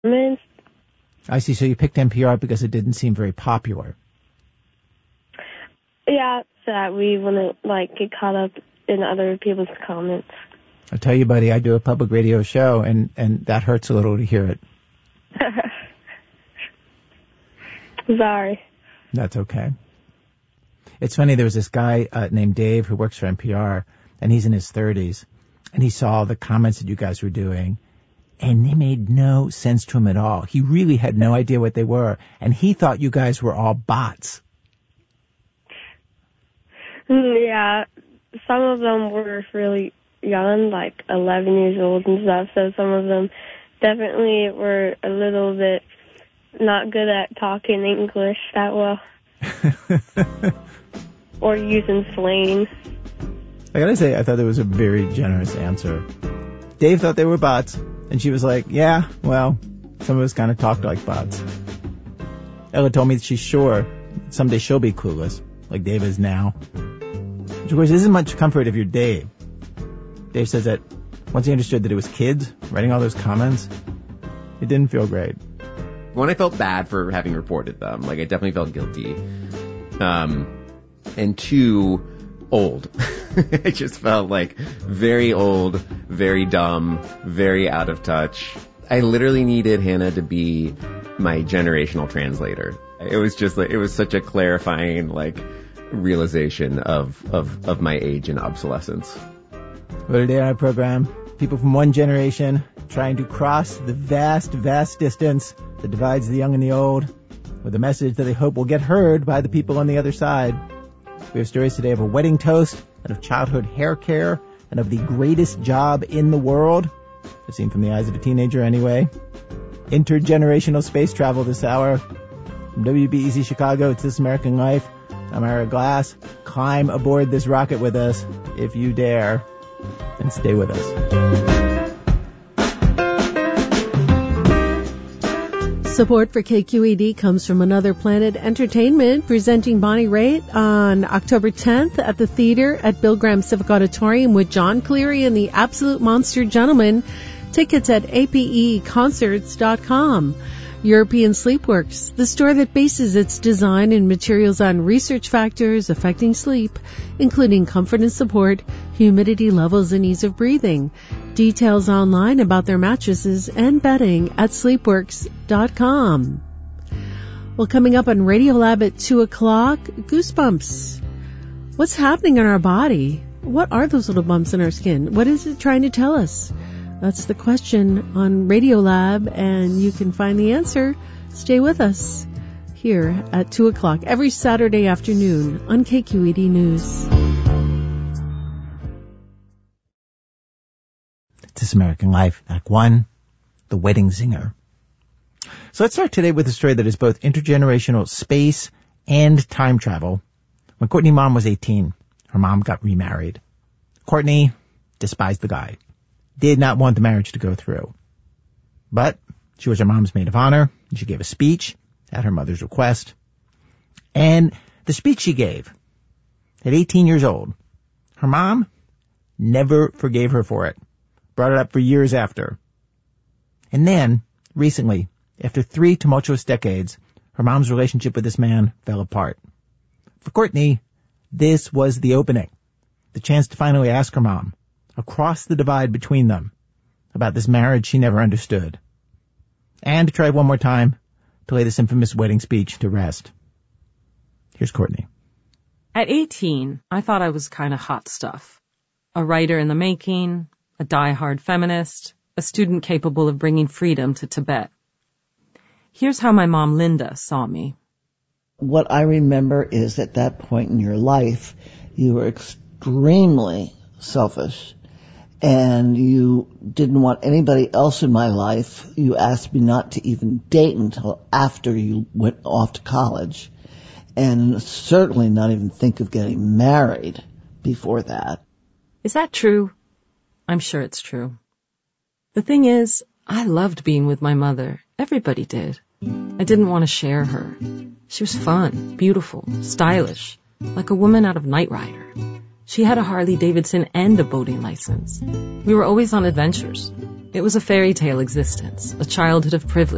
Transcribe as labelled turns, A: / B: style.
A: I see. So you picked NPR because it didn't seem very popular.
B: Yeah, so that we wouldn't, get caught up in other people's comments.
A: I'll tell you, buddy, I do a public radio show, and that hurts a little to hear it.
B: Sorry.
A: That's okay. It's funny, there was this guy named Dave who works for NPR, and he's in his 30s, and he saw the comments that you guys were doing, and they made no sense to him at all. He really had no idea what they were, and he thought you guys were all bots.
B: Yeah, some of them were really young, 11 years old and stuff, so some of them definitely were a little bit not good at talking English that well. Or using slang.
A: I gotta say, I thought that was a very generous answer. Dave thought they were bots, and she was like, yeah, well, some of us kind of talked like bots. Ella told me that she's sure someday she'll be clueless, like Dave is now. Which, of course, isn't much comfort if you're Dave. Dave says that once he understood that it was kids writing all those comments, it didn't feel great.
C: One, I felt bad for having reported them. I definitely felt guilty. And two, old. I just felt very old, very dumb, very out of touch. I literally needed Hannah to be my generational translator. It was just it was such a clarifying, realization of my age and obsolescence.
A: Well, today on our program, people from one generation trying to cross the vast, vast distance that divides the young and the old with a message that they hope will get heard by the people on the other side. We have stories today of a wedding toast and of childhood hair care and of the greatest job in the world, as seen from the eyes of a teenager anyway. Intergenerational space travel this hour. From WBEZ Chicago, it's This American Life. I'm Ira Glass. Climb aboard this rocket with us, if you dare, and stay with us.
D: Support for KQED comes from Another Planet Entertainment, presenting Bonnie Raitt on October 10th at the theater at Bill Graham Civic Auditorium with John Cleary and the Absolute Monster Gentlemen. Tickets at apeconcerts.com. European Sleepworks, the store that bases its design and materials on research factors affecting sleep, including comfort and support, humidity levels, and ease of breathing. Details online about their mattresses and bedding at sleepworks.com. Well, coming up on Radiolab at 2 o'clock, goosebumps. What's happening in our body? What are those little bumps in our skin? What is it trying to tell us? That's the question on Radiolab, and you can find the answer. Stay with us here at 2 o'clock every Saturday afternoon on KQED News.
A: This American Life, Act 1, The Wedding Singer. So let's start today with a story that is both intergenerational space and time travel. When Courtney's mom was 18, her mom got remarried. Courtney despised the guy. Did not want the marriage to go through. But she was her mom's maid of honor, and she gave a speech at her mother's request. And the speech she gave, at 18 years old, her mom never forgave her for it. Brought it up for years after. And then, recently, after 3 tumultuous decades, her mom's relationship with this man fell apart. For Courtney, this was the opening. The chance to finally ask her mom, across the divide between them, about this marriage she never understood. And to try one more time to lay this infamous wedding speech to rest. Here's Courtney.
E: At 18, I thought I was kind of hot stuff. A writer in the making, a die-hard feminist, a student capable of bringing freedom to Tibet. Here's how my mom, Linda, saw me.
F: What I remember is at that point in your life, you were extremely selfish. And you didn't want anybody else in my life. You asked me not to even date until after you went off to college. And certainly not even think of getting married before that.
E: Is that true? I'm sure it's true. The thing is, I loved being with my mother. Everybody did. I didn't want to share her. She was fun, beautiful, stylish, like a woman out of Knight Rider. She had a Harley-Davidson and a boating license. We were always on adventures. It was a fairy tale existence, a childhood of privilege.